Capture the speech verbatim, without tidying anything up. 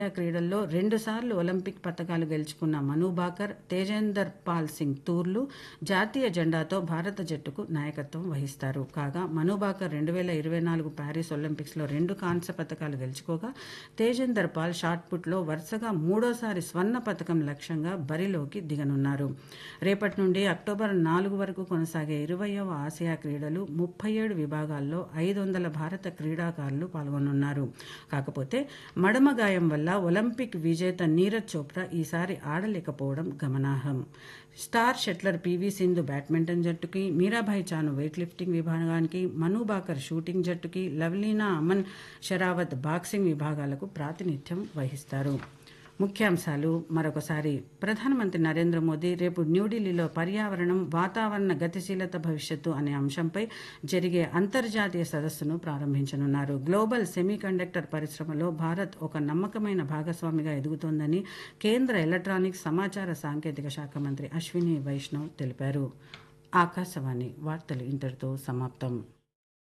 క్రీడల్లో రెండుసార్లు ఒలింపిక్ పతకాలు గెలుచుకున్న మను భాకర్, తేజేందర్ పాల్ సింగ్ తూర్లు జాతీయ జెండాతో భారత జట్టుకు నాయకత్వం వహిస్తారు. కాగా మను భాకర్ రెండు వేల ఇరవై నాలుగు ప్యారిస్ ఒలింపిక్స్లో రెండు కాంస్య పతకాలు గెలుచుకోగా, తేజేందర్ పాల్ షాట్పుట్లో వరుసగా మూడోసారి స్వర్ణ పతకం లక్ష్యంగా బరిలోకి దిగనున్నారు. రేపటి నుండి అక్టోబర్ నాలుగు వరకు కొనసాగే ఇరవైవ ఆసియా క్రీడలు ముప్పై ఏడు విభాగాల్లో ఐదు వందల భారత క్రీడాకారులు పాల్గొనున్నారు. కాకపోతే మడమ గాయం వల్ల ఒలింపిక్ విజేత నీరజ్ చోప్రా ఈసారి ఆడలేకపోవడం గమనార్హం. Star shuttler PV Sindhu badminton జట్టుకి, Meerabai Chanu weight lifting విభాగానికి, మను భాకర్ షూటింగ్ జట్టుకి, లవ్లీనా అమన్ షరావత్ బాక్సింగ్ విభాగాలకు ప్రాతినిధ్యం వహిస్తారు. ముఖ్యాంశాలు మరొకసారి. ప్రధానమంత్రి నరేంద్ర మోదీ రేపు న్యూఢిల్లీలో పర్యావరణం, వాతావరణ గతిశీలత భవిష్యత్తు అనే అంశంపై జరిగే అంతర్జాతీయ సదస్సును ప్రారంభించనున్నారు. గ్లోబల్ సెమీకండక్టర్ పరిశ్రమలో భారత్ ఒక నమ్మకమైన భాగస్వామిగా ఎదుగుతోందని కేంద్ర ఎలక్ట్రానిక్స్, సమాచార సాంకేతిక శాఖ మంత్రి అశ్విని వైష్ణవ్ తెలిపారు. ఆకాశవాణి వార్తలు ఇంతటితో సమాప్తం.